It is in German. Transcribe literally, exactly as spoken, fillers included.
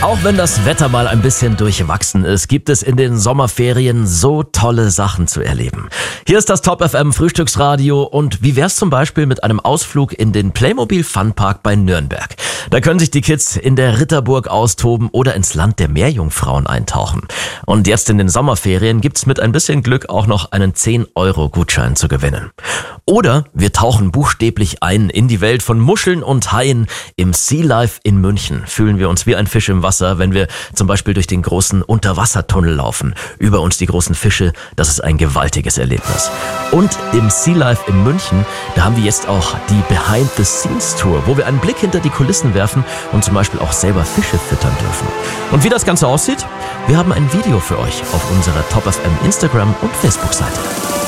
Auch wenn das Wetter mal ein bisschen durchwachsen ist, gibt es in den Sommerferien so tolle Sachen zu erleben. Hier ist das Top F M Frühstücksradio und wie wär's zum Beispiel mit einem Ausflug in den Playmobil Funpark bei Nürnberg? Da können sich die Kids in der Ritterburg austoben oder ins Land der Meerjungfrauen eintauchen. Und jetzt in den Sommerferien gibt's mit ein bisschen Glück auch noch einen zehn Euro Gutschein zu gewinnen. Oder wir tauchen buchstäblich ein in die Welt von Muscheln und Haien. Im Sea Life in München fühlen wir uns wie ein Fisch im Wasser, wenn wir zum Beispiel durch den großen Unterwassertunnel laufen. Über uns die großen Fische, das ist ein gewaltiges Erlebnis. Und im Sea Life in München, da haben wir jetzt auch die Behind the Scenes Tour, wo wir einen Blick hinter die Kulissen werfen und zum Beispiel auch selber Fische füttern dürfen. Und wie das Ganze aussieht? Wir haben ein Video für euch auf unserer Top F M Instagram- und Facebook-Seite.